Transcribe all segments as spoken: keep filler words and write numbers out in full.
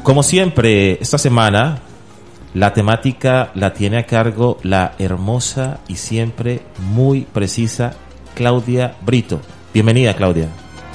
Como siempre, esta semana la temática la tiene a cargo la hermosa y siempre muy precisa Claudia Brito. Bienvenida, Claudia.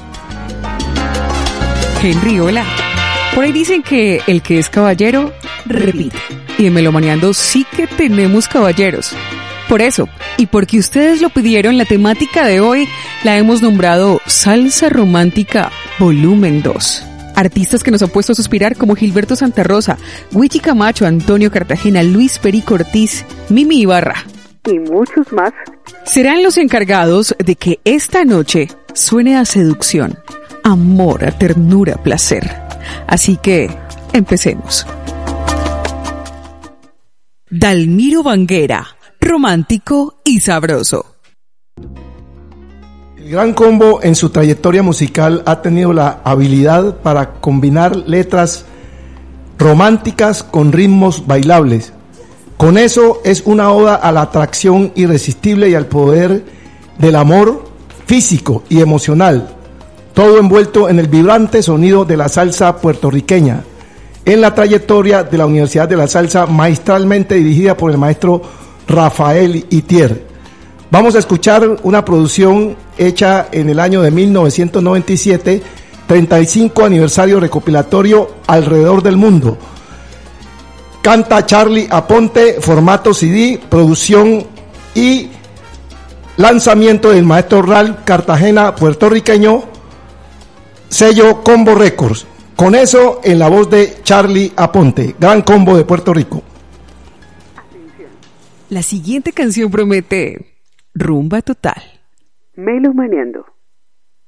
Henry, hola. Por ahí dicen que el que es caballero, repite. Y en Melomaneando sí que tenemos caballeros. Por eso, y porque ustedes lo pidieron, la temática de hoy la hemos nombrado Salsa Romántica Volumen dos. Artistas que nos han puesto a suspirar como Gilberto Santa Rosa, Wichi Camacho, Antonio Cartagena, Luis Perico Ortiz, Mimi Ibarra y muchos más serán los encargados de que esta noche suene a seducción, amor, a ternura, placer. Así que, empecemos. Dalmiro Banguera, romántico y sabroso. El Gran Combo en su trayectoria musical ha tenido la habilidad para combinar letras románticas con ritmos bailables. Con eso es una oda a la atracción irresistible y al poder del amor físico y emocional, todo envuelto en el vibrante sonido de la salsa puertorriqueña. En la trayectoria de la Universidad de la Salsa, maestralmente dirigida por el maestro Rafael Itier. Vamos a escuchar una producción hecha en el año de mil novecientos noventa y siete, treinta y cinco aniversario recopilatorio alrededor del mundo. Canta Charlie Aponte, formato C D, producción y lanzamiento del maestro Ralph Cartagena, puertorriqueño, sello Combo Records. Con eso, en la voz de Charlie Aponte, Gran Combo de Puerto Rico. La siguiente canción promete rumba total. Melomaneando.